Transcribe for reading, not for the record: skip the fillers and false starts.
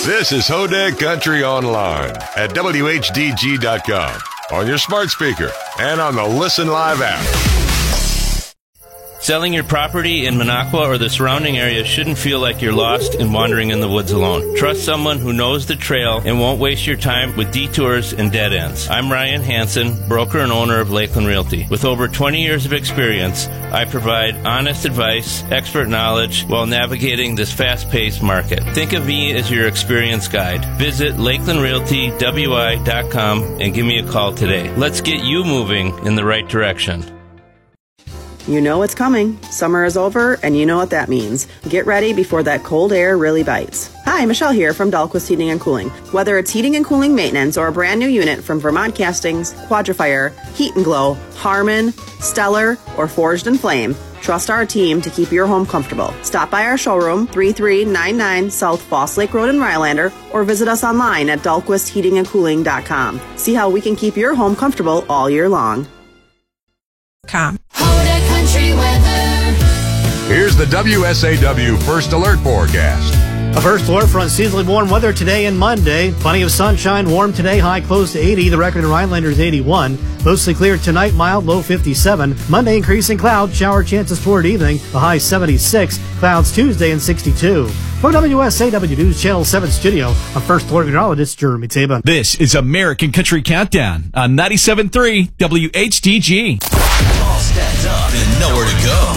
This is Hodag Country Online at WHDG.com, on your smart speaker, and on the Listen Live app. Selling your property in Minocqua or the surrounding area shouldn't feel like you're lost and wandering in the woods alone. Trust someone who knows the trail and won't waste your time with detours and dead ends. I'm Ryan Hansen, broker and owner of Lakeland Realty. With over 20 years of experience, I provide honest advice, expert knowledge while navigating this fast-paced market. Think of me as your experience guide. Visit LakelandRealtyWI.com and give me a call today. Let's get you moving in the right direction. You know it's coming. Summer is over, and you know what that means. Get ready before that cold air really bites. Hi, Michelle here from Dahlquist Heating and Cooling. Whether it's heating and cooling maintenance or a brand new unit from Vermont Castings, Quadrifire, Heat and Glow, Harmon, Stellar, or Forged and Flame, trust our team to keep your home comfortable. Stop by our showroom, 3399 South Foss Lake Road in Rhinelander, or visit us online at DahlquistHeatingandCooling.com. See how we can keep your home comfortable all year long. Here's the WSAW First Alert forecast. A first alert for unseasonably warm weather today and Monday. Plenty of sunshine, warm today, high close to 80. The record in Rhinelander is 81. Mostly clear tonight, mild, low 57. Monday, increasing clouds, shower chances toward evening, the high 76. Clouds Tuesday and 62. From WSAW News Channel 7 studio, I'm First Alert meteorologist Jeremy Taban. This is American Country Countdown on 97.3 WHDG. All stacked up and nowhere to go.